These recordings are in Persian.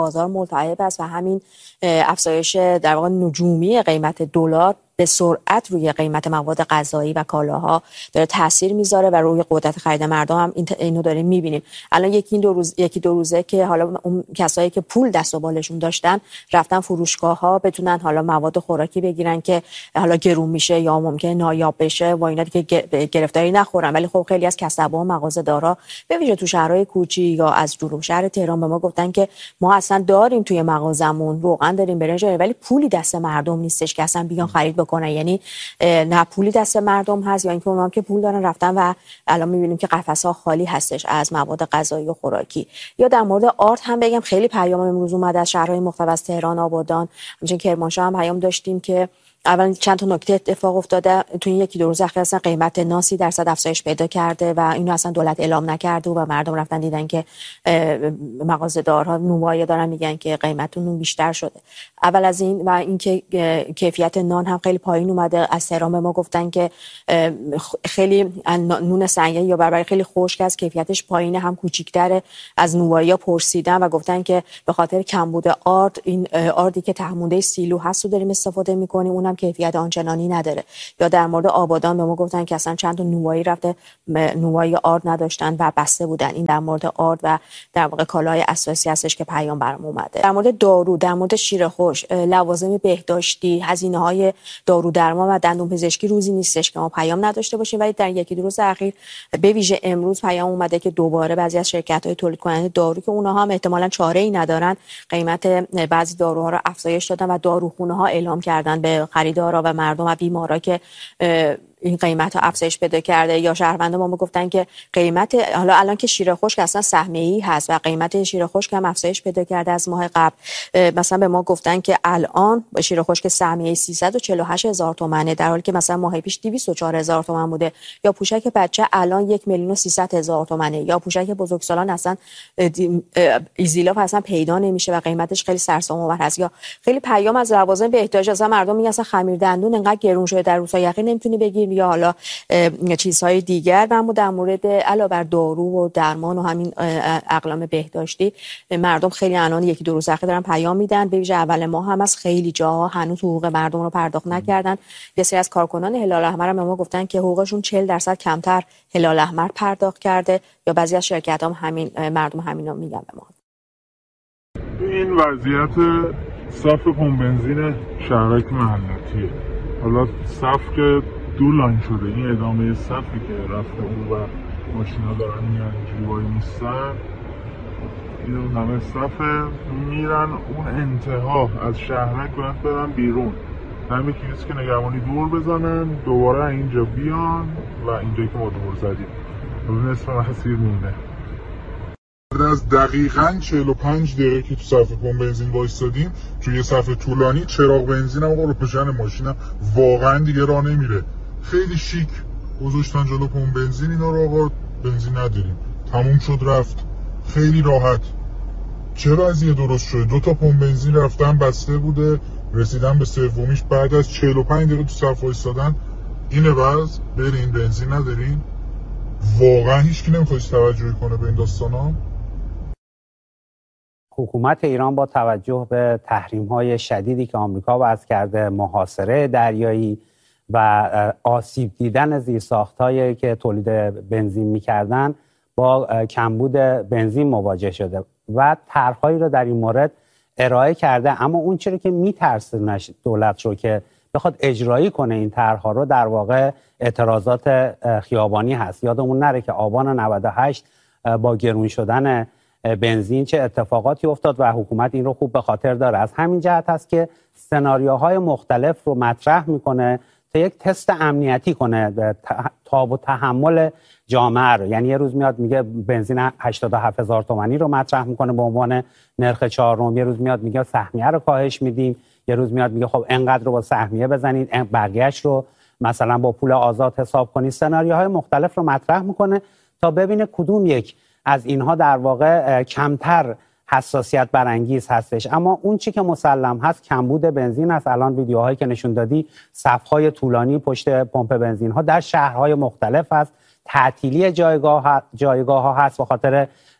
بازار ملتهب است و همین افزایش در واقع نجومی قیمت دلار به سرعت روی قیمت مواد غذایی و کالاها داره تاثیر میذاره و روی قدرت خرید مردم هم اینو داریم میبینیم. الان یکی دو روزه که حالا اون کسایی که پول دست و بالشون داشتن رفتن فروشگاه ها بتونن حالا مواد خوراکی بگیرن که حالا گرون میشه یا ممکنه نایاب بشه و اینا دیگه گرفتاری نخورن، ولی خب خیلی از کسب‌ها و مغازه‌دارا به ویژه تو شهرهای کوچیک یا از جنوب شهر تهران به ما گفتن که ما اصلا داریم توی مغازمون روغن داریم برنج ولی پولی دست مردم نیستش که اصلا بیان خرید بکنن. یعنی نه پولی دست مردم هست یا اینکه اونام که پول دارن رفتن و الان می‌بینیم که قفس‌ها خالی هستش از مواد غذایی و خوراکی. یا در مورد آرد هم بگم خیلی پیام امروز اومده از شهرهای مختلف از تهران، آبادان، همچنین کرمانشاه هم پیام داشتیم که اول چند تا نکته اتفاق افتاده تو این یکی دو روز اخیر. اصلا قیمت نان 30% افزایش پیدا کرده و اینو اصلا دولت اعلام نکرده و مردم رفتن دیدن که مغازه‌دارها نونوایی دارن میگن که قیمت نون بیشتر شده. اول از این و اینکه کیفیت نان هم خیلی پایین اومده. از تهران به ما گفتن که خیلی نون سنگی یا برابر خیلی خشک است، کیفیتش پایینه، هم کوچیک‌تره. از نونوایی‌ها پرسیدن و گفتن که به خاطر کمبود آرد این آردی که تهمونده سیلو هست رو داریم استفاده می‌کنیم، اونم کیفیت آنچنانی نداره. یا در مورد آبادان به ما گفتن که اصلا چند تا نونوایی رفته نونوایی آرد نداشتن و بسته بودن. این در مورد آرد و در واقع کالای اساسی هستش که پیام برام اومده. در مورد دارو، در مورد شیر خوش، لوازم بهداشتی، هزینه‌های دارو درمان و دندون پزشکی روزی نیستش که ما پیام نداشته باشیم، ولی در یکی دو روز اخیر به ویژه امروز پیام اومده که دوباره بعضی از شرکت‌های تولید کننده دارو که اونها هم احتمالاً چاره‌ای ندارن قیمت بعضی داروها رو افزایش دادن و داروخونه‌ها اعلام کردن به خریدارا و مردم و بیمارا که این قیمت ها افزایش پیدا کرده. یا شهروندان ما گفتن که قیمت حالا الان که شیر خشک اصلا سهمیه‌ای هست و قیمت شیر خشک هم افزایش پیدا کرده از ماه قبل. مثلا به ما گفتن که الان شیر خشک سهمیه‌ای 348,000 تومانه در حالی که مثلا ماه پیش 204,000 تومان بوده. یا پوشک بچه الان 1,300,000 تومانه. یا پوشک بزرگسالان اصلا ایزیلاف اصلا پیدا نمیشه و قیمتش خیلی سرسام‌آور هست. یا خیلی پیام از لوازم بهداشت اصلا مردم میگن اصلا خمیر دندون انقدر گرون شده در روزهای اخیر نمیتونی بگیری یا حالا چیزهای دیگر. و در مورد علاوه بر دارو و درمان و همین اقلام بهداشتی مردم خیلی الان یکی دو روز اخیر دارن پیام میدن. به ویژه اول ماه هم از خیلی جاها هنوز حقوق مردم رو پرداخت نکردن. یه سری از کارکنان هلال احمر هم به ما گفتن که حقوقشون 40% کمتر هلال احمر پرداخت کرده. یا بعضی از شرکت‌ها هم همین مردم همینا میگن به ما. این وضعیت صف پمپ بنزین شهرک محلتیه. حالا صف که دو لاین شده، این ادامه صفی که رفته اون و ماشینا دارن میان اینجوری وای میستن، این اون همه صفه میرن اون انتها از شهرک باید برن بیرون، همه کیسی که نگهبانی دور بزنن دوباره اینجا بیان و اینجایی که ما دور زدیم نصف مسیر مونده. از دقیقاً 45 دقیقه که تو صف پمپ بنزین وایسادیم توی صف طولانی، چراغ بنزینم و روشن ماشینم واقعا دیگه راه نمیره. خیلی شیک گذاشتن جلو پمپ بنزین اینا رو، آقا بنزین نداریم، تموم شد رفت. خیلی راحت. چه وضعیه درست شده؟ 2 تا پمپ بنزین رفتن بسته بوده، رسیدن به سومیش بعد از 45 دقیقه تو صف وایسادن. اینه وضع؟ برین بنزین ندارین؟ واقعا هیچکی نمیخواد توجه کنه به این داستانا. حکومت ایران با توجه به تحریم‌های شدیدی که آمریکا وضع کرده، محاصره دریایی و آسیب دیدن زیرساخت‌هایی که تولید بنزین می‌کردن، با کمبود بنزین مواجه شده و طرح‌هایی رو در این مورد ارائه کرده. اما اون چیزی که می‌ترسه دولت رو که بخواد اجرایی کنه این طرح‌ها رو، در واقع اعتراضات خیابانی هست. یادمون نره که آبان 98 با گرون شدن بنزین چه اتفاقاتی افتاد و حکومت این رو خوب به خاطر داره. از همین جهت هست که سناریوهای مختلف رو مطرح میکنه تا یک تست امنیتی کنه تاب و تحمل جامعه رو. یعنی یه روز میاد میگه بنزین 87,000 تومانی رو مطرح میکنه به عنوان نرخ 4، یه روز میاد میگه سهمیه رو کاهش میدیم، یه روز میاد میگه خب انقدر رو با سهمیه بزنید، بقیه‌اش رو مثلا با پول آزاد حساب کنید. سناریوهای مختلف رو مطرح میکنه تا ببینه کدوم یک از اینها در واقع کمتر حساسیت برانگیز هستش. اما اون چی که مسلم هست کمبود بنزین است. الان ویدیوهایی که نشون دادی صف‌های طولانی پشت پمپ بنزین ها در شهرهای مختلف هست. تعطیلی جایگاه ها هست به خاطر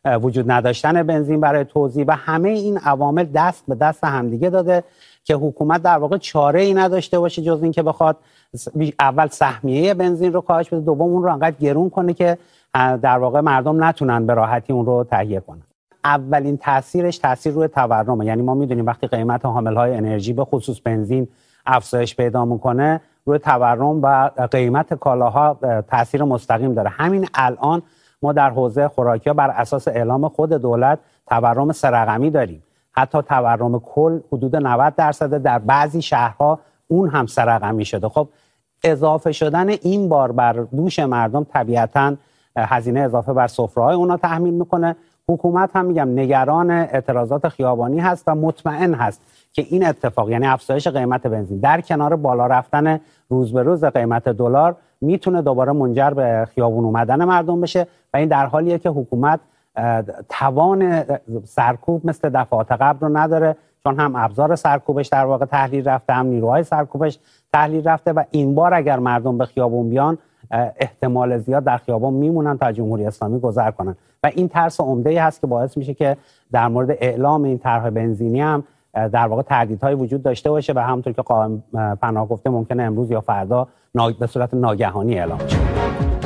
وجود نداشتن بنزین برای توزیع و همه این عوامل دست به دست همدیگه داده که حکومت در واقع چاره‌ای نداشته باشه جز این که بخواد اول سهمیه بنزین رو کاهش بده، دوم اون رو انقدر گرون کنه که در واقع مردم نتونن به راحتی اون رو تهیه کنن. اولین تاثیرش تاثیر روی تورمه. یعنی ما میدونیم وقتی قیمت حامل‌های انرژی به خصوص بنزین افزایش پیدا میکنه روی تورم و قیمت کالاها تاثیر مستقیم داره. همین الان ما در حوزه خوراکی‌ها بر اساس اعلام خود دولت تورم 3 رقمی داریم. حتی تورم کل حدود 90% در بعضی شهرها اون هم 3 رقمی شده. خب اضافه شدن این بار بر دوش مردم طبیعتاً هزینه اضافه بر سفره‌های اونا تحمیل میکنه. حکومت هم میگم نگران اعتراضات خیابانی هست و مطمئن هست که این اتفاق یعنی افزایش قیمت بنزین در کنار بالا رفتن روز به روز قیمت دلار میتونه دوباره منجر به خیابون اومدن مردم بشه و این در حالیه که حکومت توان سرکوب مثل دفعات قبل رو نداره، چون هم ابزار سرکوبش در واقع تحلیل رفته، هم نیروهای سرکوبش تحلیل رفته و این بار اگر مردم به خیابون بیان احتمال زیاد در خیابان میمونن تا جمهوری اسلامی گذر کنن و این ترس عمده‌ای هست که باعث میشه که در مورد اعلام این طرح بنزینی هم در واقع تردیدهای وجود داشته باشه و همونطور که قائم پناه گفته ممکنه امروز یا فردا به صورت ناگهانی اعلام شه.